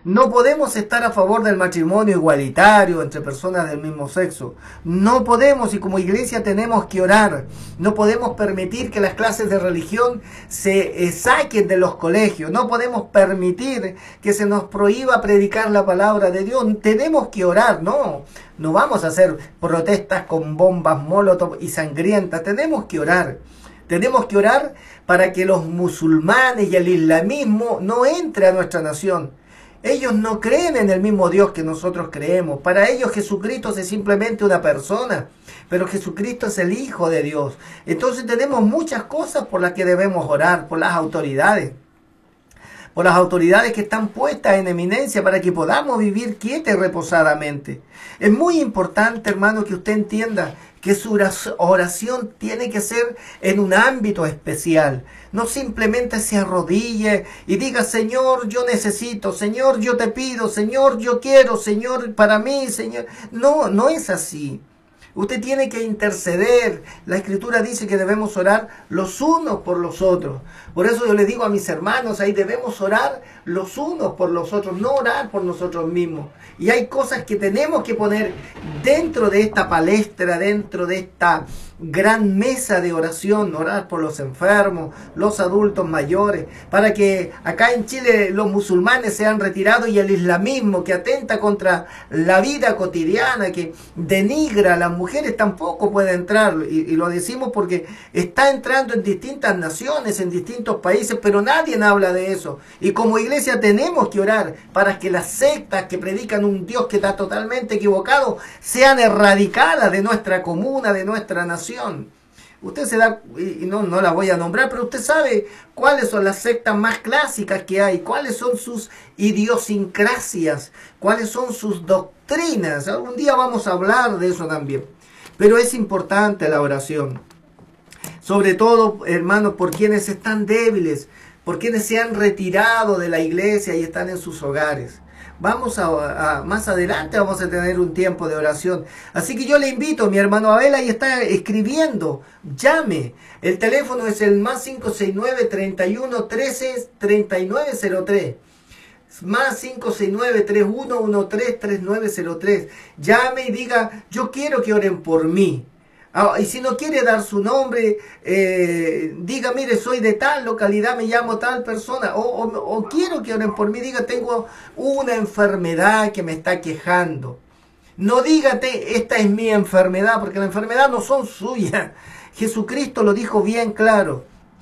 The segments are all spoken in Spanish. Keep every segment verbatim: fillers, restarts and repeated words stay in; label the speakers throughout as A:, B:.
A: No podemos estar a favor del matrimonio igualitario entre personas del mismo sexo. No podemos, y como iglesia tenemos que orar. No podemos permitir que las clases de religión se eh, saquen de los colegios. No podemos permitir que se nos prohíba predicar la palabra de Dios. Tenemos que orar, no. No vamos a hacer protestas con bombas molotov y sangrientas. Tenemos que orar. Tenemos que orar para que los musulmanes y el islamismo no entre a nuestra nación. Ellos no creen en el mismo Dios que nosotros creemos. Para ellos Jesucristo es simplemente una persona, pero Jesucristo es el Hijo de Dios. Entonces tenemos muchas cosas por las que debemos orar, por las autoridades. Por las autoridades que están puestas en eminencia para que podamos vivir quieta y reposadamente. Es muy importante, hermano, que usted entienda que su oración tiene que ser en un ámbito especial. No simplemente se arrodille y diga, Señor, yo necesito, Señor, yo te pido, Señor, yo quiero, Señor, para mí, Señor. No, no es así. Usted tiene que interceder. La Escritura dice que debemos orar los unos por los otros. Por eso yo le digo a mis hermanos, ahí debemos orar los unos por los otros, no orar por nosotros mismos. Y hay cosas que tenemos que poner dentro de esta palestra, dentro de esta gran mesa de oración, orar por los enfermos, los adultos mayores, para que acá en Chile los musulmanes se han retirado y el islamismo que atenta contra la vida cotidiana, que denigra a las mujeres, tampoco puede entrar. Y, y lo decimos porque está entrando en distintas naciones, en distintos países, pero nadie habla de eso. Y como iglesia tenemos que orar para que las sectas que predican un Dios que está totalmente equivocado sean erradicadas de nuestra comuna, de nuestra nación. Usted se da, y no, no la voy a nombrar, pero usted sabe cuáles son las sectas más clásicas que hay, cuáles son sus idiosincrasias, cuáles son sus doctrinas. Algún día vamos a hablar de eso también. Pero es importante la oración. Sobre todo, hermanos, por quienes están débiles, por quienes se han retirado de la iglesia y están en sus hogares. Vamos a, a, más adelante vamos a tener un tiempo de oración. Así que yo le invito, mi hermano Abel ahí está escribiendo, llame. El teléfono es el más cinco seis nueve, treinta y uno, trece, treinta y nueve cero tres. Más cinco seis nueve, treinta y uno, trece, treinta y nueve cero tres. Llame y diga, yo quiero que oren por mí. Ah, y si no quiere dar su nombre, eh, diga, mire, soy de tal localidad, me llamo tal persona, o, o, o quiero que oren por mí, diga, tengo una enfermedad que me está quejando. No dígate, esta es mi enfermedad, porque la enfermedad no son suyas. Jesucristo lo dijo bien claro.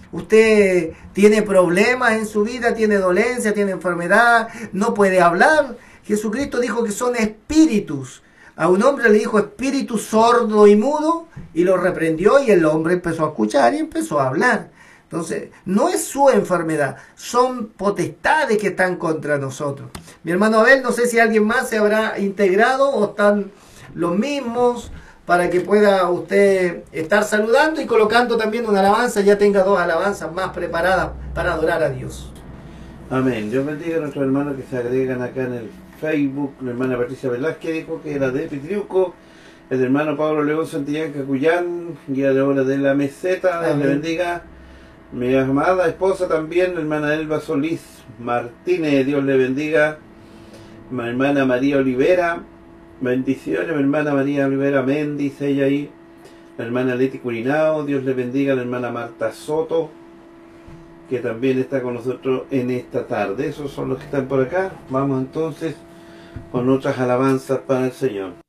A: Usted tiene problemas en su vida, tiene dolencia, tiene enfermedad, no puede hablar. Jesucristo dijo que son espíritus. A un hombre le dijo espíritu sordo y mudo y lo reprendió y el hombre empezó a escuchar y empezó a hablar. Entonces, no es su enfermedad, son potestades que están contra nosotros. Mi hermano Abel, no sé si alguien más se habrá integrado o están los mismos para que pueda usted estar saludando y colocando también una alabanza, ya tenga dos alabanzas más preparadas para adorar a Dios.
B: Amén. Dios bendiga a nuestros hermanos que se agregan acá en el Facebook. La hermana Patricia Velázquez dijo que era de Pitriuco. El hermano Pablo León Santillán Cacuyán, guía de obra de la meseta. Dios le bendiga. Mi amada esposa también, la hermana Elba Solís Martínez, Dios le bendiga. Mi hermana María Olivera, bendiciones. Mi hermana María Olivera Méndez, ella ahí. La hermana Leti Curinao, Dios le bendiga. La hermana Marta Soto, que también está con nosotros en esta tarde. Esos son los que están por acá. Vamos entonces con otras alabanzas para el Señor.